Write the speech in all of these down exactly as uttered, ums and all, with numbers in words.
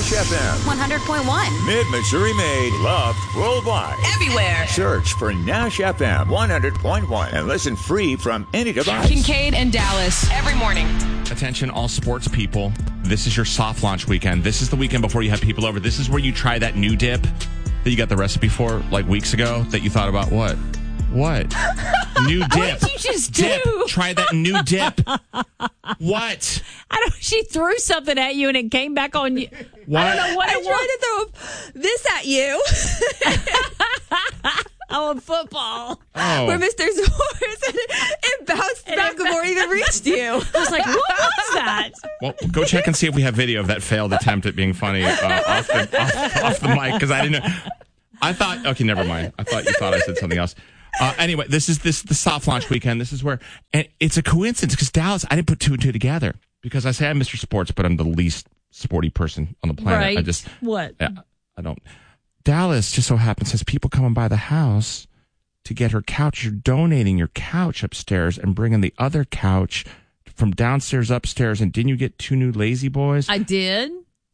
Nash F M. one hundred point one. Mid-Missouri made, loved worldwide. Everywhere. Search for Nash F M one hundred point one and listen free from any device. Kincaid and Dallas every morning. Attention, all sports people. This is your soft launch weekend. This is the weekend before you have people over. This is where you try that new dip that you got the recipe for like weeks ago that you thought about. What? What? New dip. What did you just dip. do? Try that new dip. What? I don't. She threw something at you and it came back on you. What? I don't know what I it tried was. to throw this at you. Oh, football. Oh. Where Mister Zors, and it bounced back before it even reached you. I was like, what was that? Well, go check and see if we have video of that failed attempt at being funny uh, off, the, off, off the mic, because I didn't know. I thought, okay, never mind. I thought you thought I said something else. Uh, anyway, this is this the soft launch weekend. This is where, and it's a coincidence because Dallas, I didn't put two and two together because I say I'm Mister Sports, but I'm the least sporty person on the planet. Right. I just What? I, I don't. Dallas just so happens has people coming by the house to get her couch. You're donating your couch upstairs and bringing the other couch from downstairs upstairs. And didn't you get two new lazy boys? I did.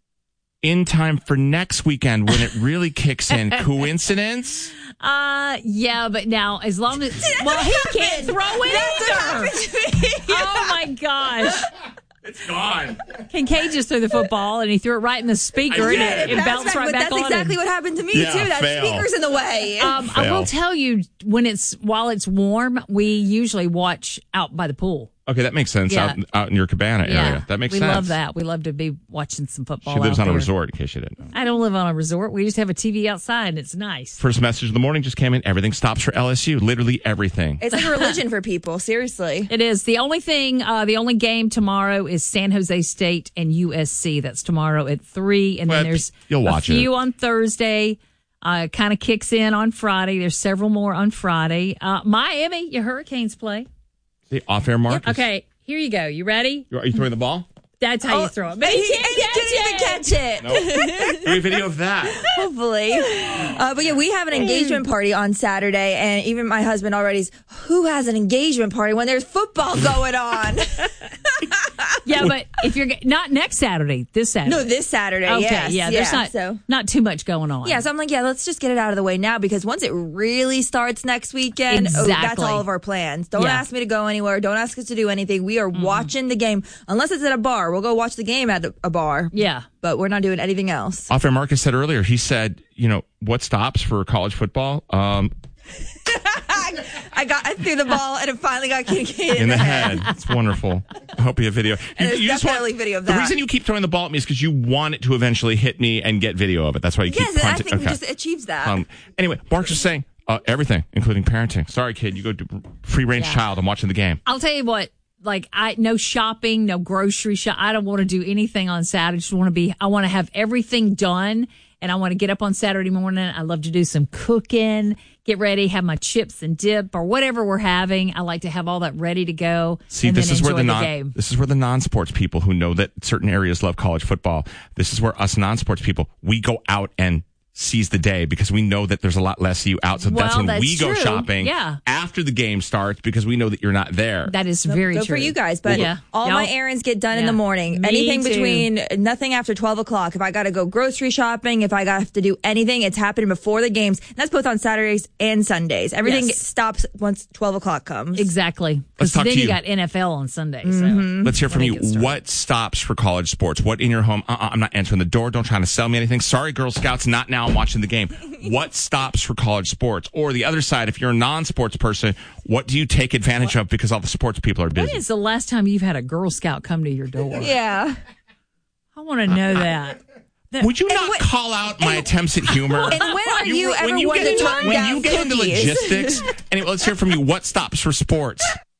In time for next weekend when it really kicks in. Coincidence? Uh, yeah, but now as long as well, he can't throw it That's what either. happened to me. Oh my gosh! It's gone. Kincaid just threw the football and he threw it right in the speaker I and did. it, it Bounced bounced back, right but back that's on exactly him. what happened to me Yeah, too. That fail. speaker's in the way. Um, I will Fail. tell you when it's while it's warm, we usually watch out by the pool. Okay, that makes sense. Yeah. Out, out in your cabana area. That makes we sense. love that. We love to be watching some football. She lives out on a there. resort, in case you didn't know. I don't live on a resort. We just have a T V outside and it's nice. First message of the morning just came in. Everything stops for L S U. Literally everything. It's like a religion for people. Seriously. It is. The only thing, uh, the only game tomorrow is San Jose State and U S C. That's tomorrow at three. And Well, then there's you'll watch a few it. on Thursday. Uh, kind of kicks in on Friday. There's several more on Friday. Uh, Miami, your Hurricanes play. The off-air Marcus. Okay, here you go. You ready? Are you throwing the ball? That's how you throw it. But And he he, can't and he catch didn't even it. catch it. No. Give me a video of that. Hopefully. Uh, but yeah, we have an engagement party on Saturday, and even my husband already's, who has an engagement party when there's football going on? Yeah, but if you're not next Saturday, this Saturday. No, this Saturday, Okay, yes. yeah, there's not so. not too much going on. Yeah, so I'm like, yeah, let's just get it out of the way now because once it really starts next weekend, oh, that's Exactly. all of our plans. Don't Yeah. ask me to go anywhere. Don't ask us to do anything. We are watching the game. Unless it's at a bar. We'll go watch the game at a bar. Yeah. But we're not doing anything else. Off-air Marcus said earlier, he said, you know, what stops for college football? Um, I got I threw the ball and it finally got Kincaid in, in the head. It's wonderful. I hope you have video. And there's just want- definitely video of The that. reason you keep throwing the ball at me is because you want it to eventually hit me and get video of it. That's why you keep Yes, and I punting. think okay. it just achieves that. Um, anyway, Mark's just saying uh, everything, including parenting. Sorry, kid. You go to free range Yeah. child. I'm watching the game. I'll tell you what, like I no shopping, no grocery shop. I don't want to do anything on Saturday. I just want to be I want to have everything done and I want to get up on Saturday morning. I love to do some cooking, get ready, have my chips and dip or whatever we're having. I like to have all that ready to go. See, and this then is where enjoy the the non game. this is where the non-sports people who know that certain areas love college football. This is where us non-sports people, we go out and seize the day because we know that there's a lot less of you out. So that's Well, when that's we go true. shopping Yeah. after the game starts because we know that you're not there. That is very Good true for you guys, but yeah. all Y'all- my errands get done in Yeah. the morning. Me Anything too. between nothing after twelve o'clock. If I got to go grocery shopping, if I got have to do anything, it's happening before the games. And that's both on Saturdays and Sundays. Everything Yes. stops once twelve o'clock comes. Exactly. Let's Because talk then to you you. got N F L on Sunday. So. Let's hear from When you. it gets started. What stops for college sports? What in your home? Uh-uh, I'm not answering the door. Don't try to sell me anything. Sorry, Girl Scouts. Not now. I'm watching the game. What stops for college sports? Or the other side, if you're a non-sports person, what do you take advantage of because all the sports people are busy? When is the last time you've had a Girl Scout come to your door? Yeah. I want to know that. Would you not when- call out my attempts at humor? And when are you, ever when you one get to into, turn when down you get into cookies? logistics? Anyway, let's hear from you. What stops for sports?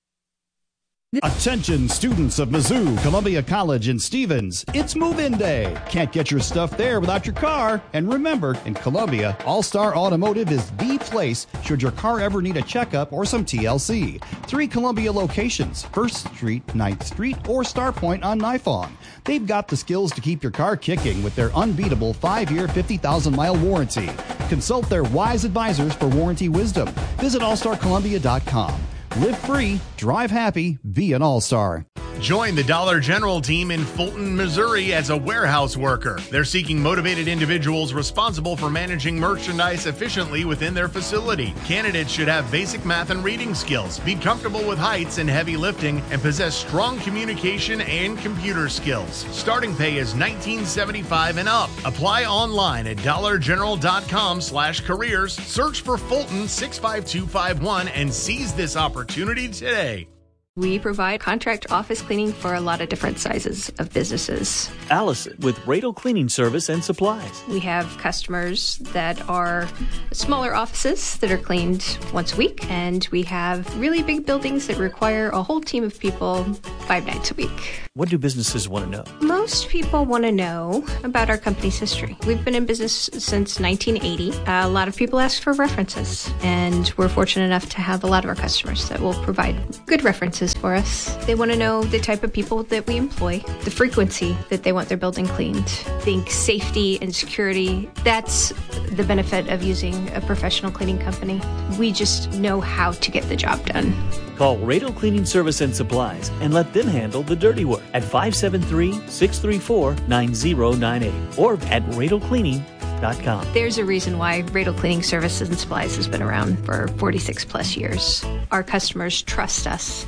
Attention students of Mizzou, Columbia College, and Stevens. It's move-in day. Can't get your stuff there without your car. And remember, in Columbia, All-Star Automotive is the place should your car ever need a checkup or some T L C. Three Columbia locations, first Street, ninth Street, or Star Point on Nifong. They've got the skills to keep your car kicking with their unbeatable five-year, fifty thousand mile warranty. Consult their wise advisors for warranty wisdom. Visit all star columbia dot com. Live free, drive happy, be an all-star. Join the Dollar General team in Fulton, Missouri as a warehouse worker. They're seeking motivated individuals responsible for managing merchandise efficiently within their facility. Candidates should have basic math and reading skills, be comfortable with heights and heavy lifting, and possess strong communication and computer skills. Starting pay is nineteen seventy-five and up. Apply online at dollar general dot com slash careers. Search for Fulton six five two five one and seize this opportunity today. We provide contract office cleaning for a lot of different sizes of businesses. Allison with Radel Cleaning Service and Supplies. We have customers that are smaller offices that are cleaned once a week, and we have really big buildings that require a whole team of people five nights a week. What do businesses want to know? Most people want to know about our company's history. We've been in business since nineteen eighty. Uh, a lot of people ask for references, and we're fortunate enough to have a lot of our customers that will provide good references for us. They want to know the type of people that we employ, the frequency that they want their building cleaned. Think safety and security. That's the benefit of using a professional cleaning company. We just know how to get the job done. Call Radel Cleaning Service and Supplies and let them handle the dirty work at five seven three, six three four, nine zero nine eight or at radel cleaning dot com. There's a reason why Radel Cleaning Services and Supplies has been around for forty-six plus years. Our customers trust us.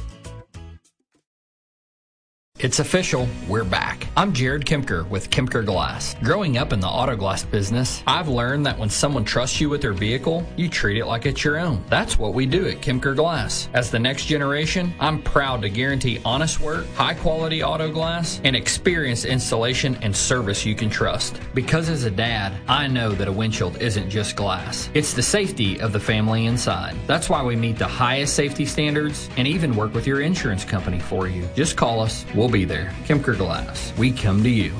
It's official, we're back. I'm Jared Kemker with Kemker Glass. Growing up in the auto glass business, I've learned that when someone trusts you with their vehicle, you treat it like it's your own. That's what we do at Kemker Glass. As the next generation, I'm proud to guarantee honest work, high quality auto glass, and experienced installation and service you can trust. Because as a dad, I know that a windshield isn't just glass. It's the safety of the family inside. That's why we meet the highest safety standards and even work with your insurance company for you. Just call us. We'll be there. Kemker Glass. We come to you.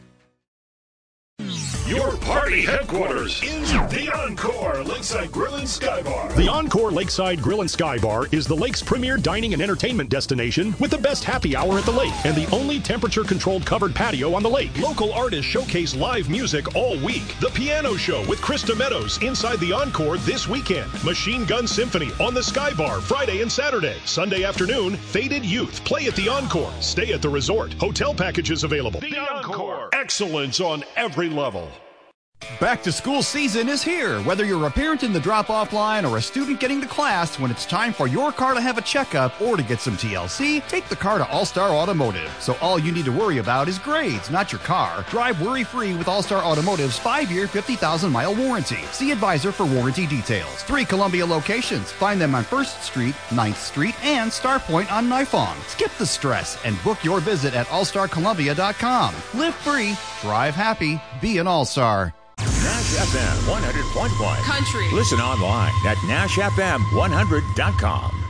Your party headquarters is the Encore Lakeside Grill and Sky Bar. The Encore Lakeside Grill and Sky Bar is the lake's premier dining and entertainment destination with the best happy hour at the lake and the only temperature-controlled covered patio on the lake. Local artists showcase live music all week. The Piano Show with Krista Meadows inside the Encore this weekend. Machine Gun Symphony on the Sky Bar Friday and Saturday. Sunday afternoon, Faded Youth play at the Encore. Stay at the resort. Hotel packages available. The Encore. Excellence on every level. Back to school season is here. Whether you're a parent in the drop-off line or a student getting to class, when it's time for your car to have a checkup or to get some T L C, take the car to All-Star Automotive. So all you need to worry about is grades, not your car. Drive worry-free with All-Star Automotive's five-year, fifty thousand mile warranty. See advisor for warranty details. Three Columbia locations. Find them on first Street, ninth Street, and Star Point on Nifong. Skip the stress and book your visit at all star columbia dot com. Live free, drive happy, be an All-Star. Nash F M one hundred point one. Country. Listen online at nash f m one hundred dot com.